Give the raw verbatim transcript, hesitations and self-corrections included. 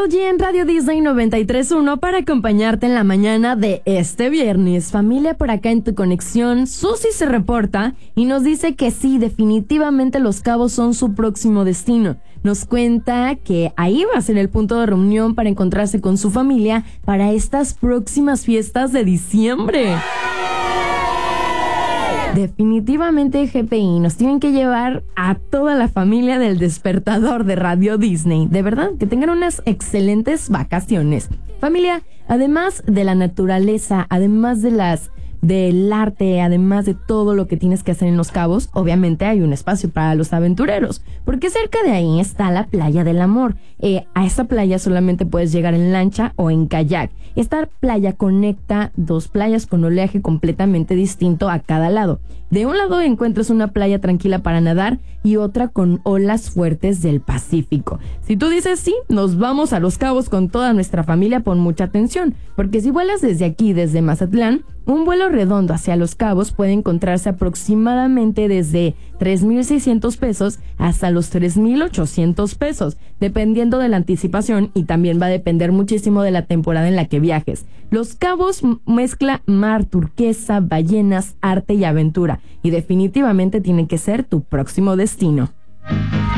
G en Radio Disney noventa y tres punto uno para acompañarte en la mañana de este viernes. Familia, por acá en tu conexión, Susi se reporta y nos dice que sí, definitivamente Los Cabos son su próximo destino. Nos cuenta que ahí va a ser el punto de reunión para encontrarse con su familia para estas próximas fiestas de diciembre. Definitivamente G P I nos tienen que llevar a toda la familia del despertador de Radio Disney. De verdad, que tengan unas excelentes vacaciones. Familia, además de la naturaleza, además de las del arte, además de todo lo que tienes que hacer en Los Cabos, obviamente hay un espacio para los aventureros, porque cerca de ahí está la Playa del Amor. Eh, a esta playa solamente puedes llegar en lancha o en kayak. Esta playa conecta dos playas con oleaje completamente distinto a cada lado. De un lado encuentras una playa tranquila para nadar y otra con olas fuertes del Pacífico. Si tú dices sí, nos vamos a Los Cabos con toda nuestra familia, pon mucha atención, porque si vuelas desde aquí, desde Mazatlán, un vuelo redondo hacia Los Cabos puede encontrarse aproximadamente desde tres mil seiscientos pesos hasta los tres mil ochocientos pesos, dependiendo de la anticipación, y también va a depender muchísimo de la temporada en la que viajes. Los Cabos mezcla mar turquesa, ballenas, arte y aventura, y definitivamente tiene que ser tu próximo destino.